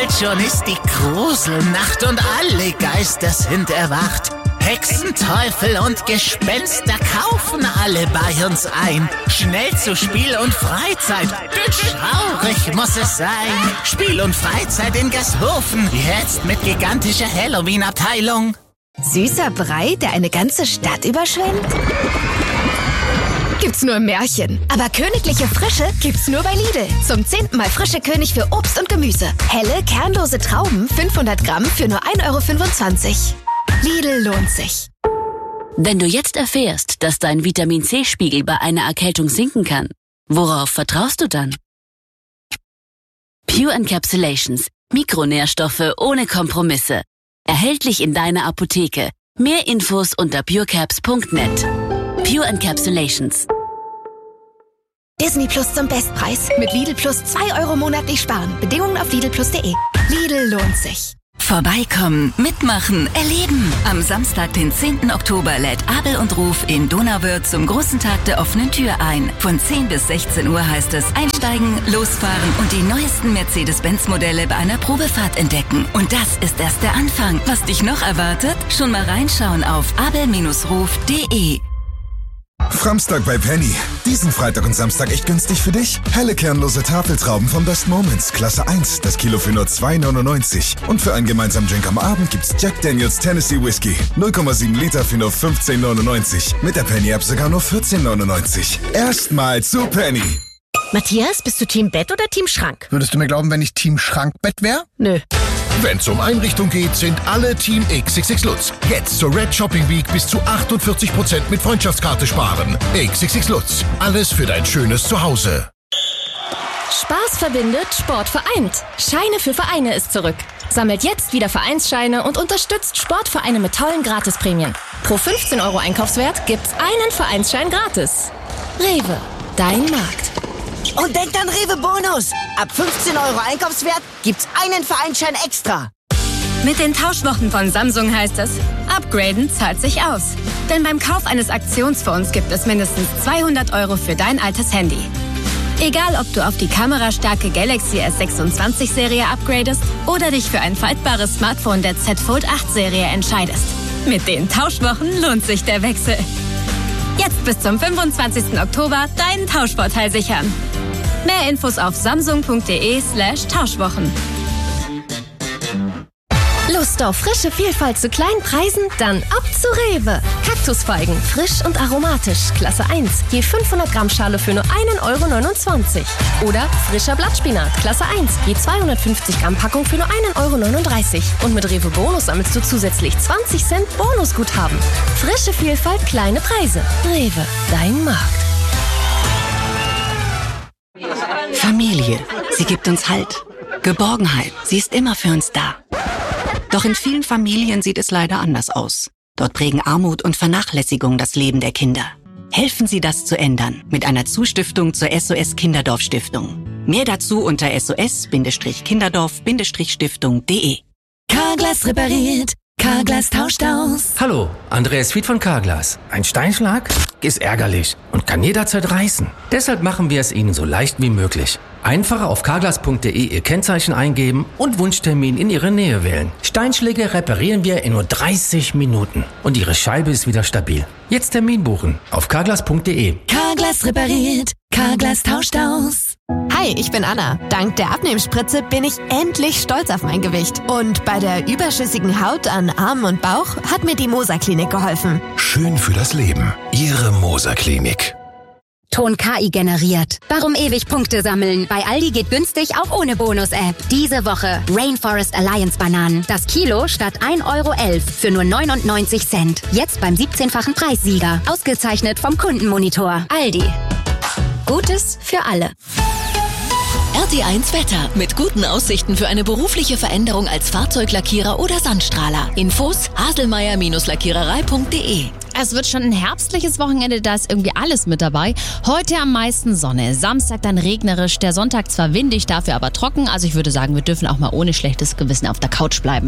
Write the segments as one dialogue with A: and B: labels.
A: Bald schon ist die Gruselnacht und alle Geister sind erwacht. Hexen, Teufel und Gespenster kaufen alle bei uns ein. Schnell zu Spiel und Freizeit, denn schaurig muss es sein. Spiel und Freizeit in Gashofen, jetzt mit gigantischer Halloween-Abteilung.
B: Süßer Brei, der eine ganze Stadt überschwemmt? Gibt's nur im Märchen. Aber königliche Frische gibt's nur bei Lidl. Zum 10. Mal frische König für Obst und Gemüse. Helle, kernlose Trauben, 500 Gramm für nur 1,25 €. Lidl lohnt sich.
C: Wenn du jetzt erfährst, dass dein Vitamin-C-Spiegel bei einer Erkältung sinken kann, worauf vertraust du dann? Pure Encapsulations. Mikronährstoffe ohne Kompromisse. Erhältlich in deiner Apotheke. Mehr Infos unter purecaps.net. Pure Encapsulations.
B: Disney Plus zum Bestpreis. Mit Lidl Plus 2 € monatlich sparen. Bedingungen auf lidlplus.de. Lidl lohnt sich.
D: Vorbeikommen, mitmachen, erleben. Am Samstag, den 10. Oktober, lädt Abel und Ruf in Donauwörth zum großen Tag der offenen Tür ein. Von 10 bis 16 Uhr heißt es einsteigen, losfahren und die neuesten Mercedes-Benz-Modelle bei einer Probefahrt entdecken. Und das ist erst der Anfang. Was dich noch erwartet? Schon mal reinschauen auf abel-ruf.de.
E: Framstag bei Penny. Diesen Freitag und Samstag echt günstig für dich. Helle kernlose Tafeltrauben von Best Moments, Klasse 1, das Kilo für nur 2,99 €. Und für einen gemeinsamen Drink am Abend gibt's Jack Daniels Tennessee Whiskey. 0,7 Liter für nur 15,99 €. Mit der Penny-App sogar nur 14,99 €. Erstmal zu Penny.
B: Matthias, bist du Team Bett oder Team Schrank?
F: Würdest du mir glauben, wenn ich Team Schrankbett wäre?
B: Nö.
G: Wenn es um Einrichtung geht, sind alle Team XXX Lutz. Jetzt zur Red Shopping Week bis zu 48% mit Freundschaftskarte sparen. XXX Lutz. Alles für dein schönes Zuhause.
H: Spaß verbindet, Sport vereint. Scheine für Vereine ist zurück. Sammelt jetzt wieder Vereinsscheine und unterstützt Sportvereine mit tollen Gratisprämien. Pro 15 € Einkaufswert gibt's einen Vereinsschein gratis. Rewe, dein Markt.
I: Und denkt an Rewe Bonus. Ab 15 € Einkaufswert gibt's einen Vereinsschein extra.
J: Mit den Tauschwochen von Samsung heißt es, upgraden zahlt sich aus. Denn beim Kauf eines Aktionsfonds gibt es mindestens 200 € für dein altes Handy. Egal, ob du auf die kamerastarke Galaxy S26-Serie upgradest oder dich für ein faltbares Smartphone der Z Fold 8-Serie entscheidest. Mit den Tauschwochen lohnt sich der Wechsel. Jetzt bis zum 25. Oktober deinen Tauschvorteil sichern. Mehr Infos auf samsung.de/Tauschwochen.
H: Lust auf frische Vielfalt zu kleinen Preisen? Dann ab zu Rewe. Kaktusfeigen, frisch und aromatisch, Klasse 1, je 500 Gramm Schale für nur 1,29 € Oder frischer Blattspinat, Klasse 1, je 250 Gramm Packung für nur 1,39 € Und mit Rewe Bonus sammelst du zusätzlich 20 Cent Bonusguthaben. Frische Vielfalt, kleine Preise. Rewe, dein Markt.
D: Familie. Sie gibt uns Halt. Geborgenheit. Sie ist immer für uns da. Doch in vielen Familien sieht es leider anders aus. Dort prägen Armut und Vernachlässigung das Leben der Kinder. Helfen Sie, das zu ändern mit einer Zustiftung zur SOS Kinderdorf Stiftung. Mehr dazu unter sos-kinderdorf-stiftung.de.
B: Carglass repariert. Carglass tauscht aus.
K: Hallo, Andreas Fied von Carglass. Ein Steinschlag ist ärgerlich und kann jederzeit reißen. Deshalb machen wir es Ihnen so leicht wie möglich. Einfach auf carglass.de Ihr Kennzeichen eingeben und Wunschtermin in Ihre Nähe wählen. Steinschläge reparieren wir in nur 30 Minuten und Ihre Scheibe ist wieder stabil. Jetzt Termin buchen auf carglass.de.
B: Carglass repariert. Carglass tauscht aus.
L: Hi, ich bin Anna. Dank der Abnehmspritze bin ich endlich stolz auf mein Gewicht. Und bei der überschüssigen Haut an Armen und Bauch hat mir die Moser Klinik geholfen.
G: Schön für das Leben. Ihre Moser Klinik.
M: Ton KI generiert. Warum ewig Punkte sammeln? Bei Aldi geht günstig auch ohne Bonus-App. Diese Woche Rainforest Alliance Bananen. Das Kilo statt 1,11 € für nur 99 Cent. Jetzt beim 17-fachen Preissieger. Ausgezeichnet vom Kundenmonitor. Aldi. Gutes für alle.
N: RT1 Wetter. Mit guten Aussichten für eine berufliche Veränderung als Fahrzeuglackierer oder Sandstrahler. Infos haselmeier-lackiererei.de.
O: Es wird schon ein herbstliches Wochenende, da ist irgendwie alles mit dabei. Heute am meisten Sonne, Samstag dann regnerisch, der Sonntag zwar windig, dafür aber trocken. Also ich würde sagen, wir dürfen auch mal ohne schlechtes Gewissen auf der Couch bleiben.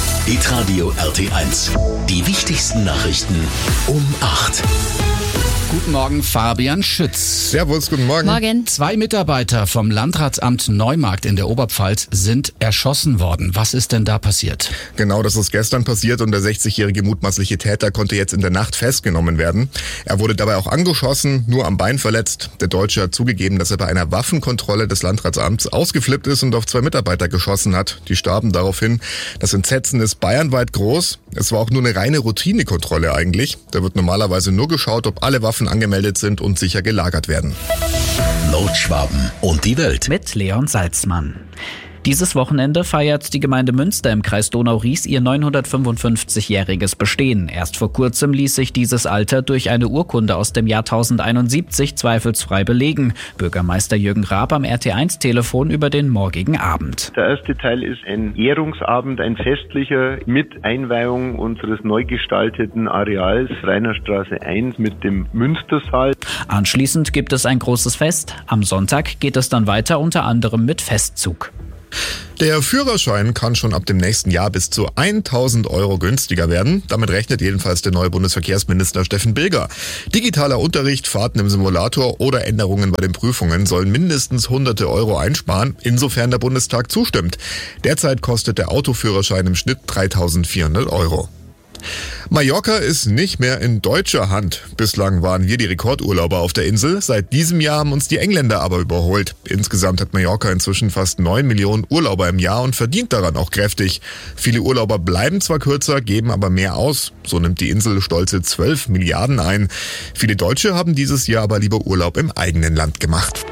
P: Hitradio RT1. Die wichtigsten Nachrichten um 8. Guten Morgen, Fabian Schütz.
Q: Servus, guten Morgen.
O: Morgen.
P: 2 Mitarbeiter vom Landratsamt Neumarkt in der Oberpfalz sind erschossen worden. Was ist denn da passiert?
Q: Genau, das ist gestern passiert und der 60-jährige mutmaßliche Täter konnte jetzt in der Nacht festgenommen werden. Er wurde dabei auch angeschossen, nur am Bein verletzt. Der Deutsche hat zugegeben, dass er bei einer Waffenkontrolle des Landratsamts ausgeflippt ist und auf 2 Mitarbeiter geschossen hat. Die starben daraufhin. Das Entsetzen ist bayernweit groß. Es war auch nur eine reine Routinekontrolle eigentlich. Da wird normalerweise nur geschaut, ob alle Waffen angemeldet sind und sicher gelagert werden.
R: Nordschwaben und die Welt.
S: Mit Leon Salzmann. Dieses Wochenende feiert die Gemeinde Münster im Kreis Donau-Ries ihr 955-jähriges Bestehen. Erst vor kurzem ließ sich dieses Alter durch eine Urkunde aus dem Jahr 1071 zweifelsfrei belegen. Bürgermeister Jürgen Raab am RT1-Telefon über den morgigen Abend.
T: Der erste Teil ist ein Ehrungsabend, ein festlicher mit Einweihung unseres neu gestalteten Areals Rainerstraße 1 mit dem Münstersaal.
S: Anschließend gibt es ein großes Fest. Am Sonntag geht es dann weiter, unter anderem mit Festzug.
Q: Der Führerschein kann schon ab dem nächsten Jahr bis zu 1.000 € günstiger werden. Damit rechnet jedenfalls der neue Bundesverkehrsminister Steffen Bilger. Digitaler Unterricht, Fahrten im Simulator oder Änderungen bei den Prüfungen sollen mindestens Hunderte Euro einsparen, insofern der Bundestag zustimmt. Derzeit kostet der Autoführerschein im Schnitt 3.400 €. Mallorca ist nicht mehr in deutscher Hand. Bislang waren wir die Rekordurlauber auf der Insel. Seit diesem Jahr haben uns die Engländer aber überholt. Insgesamt hat Mallorca inzwischen fast 9 Millionen Urlauber im Jahr und verdient daran auch kräftig. Viele Urlauber bleiben zwar kürzer, geben aber mehr aus. So nimmt die Insel stolze 12 Milliarden ein. Viele Deutsche haben dieses Jahr aber lieber Urlaub im eigenen Land gemacht.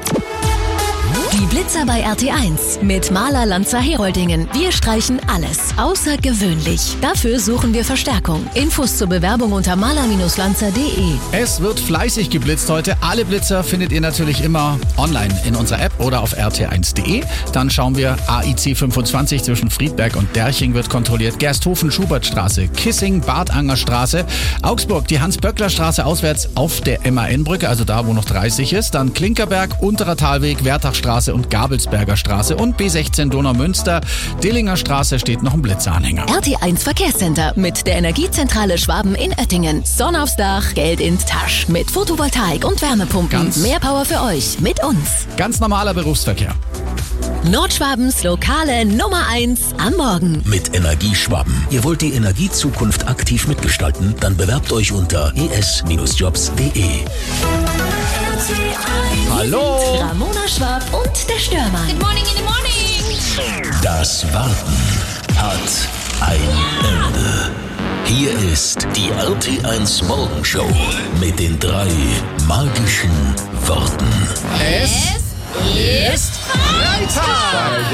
N: Die Blitzer bei RT1 mit Maler Lanza Heroldingen. Wir streichen alles außergewöhnlich. Dafür suchen wir Verstärkung. Infos zur Bewerbung unter maler-lanza.de.
K: Es wird fleißig geblitzt heute. Alle Blitzer findet ihr natürlich immer online in unserer App oder auf rt1.de. Dann schauen wir, AIC 25 zwischen Friedberg und Derching wird kontrolliert. Gersthofen, Schubertstraße, Kissing, Bartangerstraße, Augsburg, die Hans-Böckler-Straße auswärts auf der MAN-Brücke, also da, wo noch 30 ist. Dann Klinkerberg, Unterer Talweg, Wertachstraße und Gabelsberger Straße und B16 Donaumünster. Dillinger Straße steht noch ein Blitzeranhänger.
N: RT1 Verkehrscenter mit der Energiezentrale Schwaben in Oettingen. Sonne aufs Dach, Geld in Tasch. Mit Photovoltaik und Wärmepumpen. Mehr Power für euch mit uns.
K: Ganz normaler Berufsverkehr.
N: Nordschwabens lokale Nummer 1 am Morgen.
R: Mit Energieschwaben. Ihr wollt die Energiezukunft aktiv mitgestalten? Dann bewerbt euch unter es-jobs.de.
K: Hallo!
N: Ramona Schwab und der Stürmer.
U: Good morning in the morning.
R: Das Warten hat ein Ende. Hier ist die RT1 Morgenshow mit den 3 magischen Worten.
K: Es ist Freitag!